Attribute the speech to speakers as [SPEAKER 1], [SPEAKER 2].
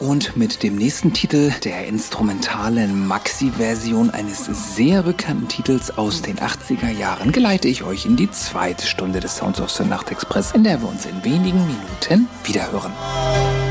[SPEAKER 1] Und mit dem nächsten Titel, der instrumentalen Maxi-Version eines sehr bekannten Titels aus den 80er Jahren, geleite ich euch in die zweite Stunde des Sounds of the Nachtexpress, in der wir uns in wenigen Minuten wiederhören.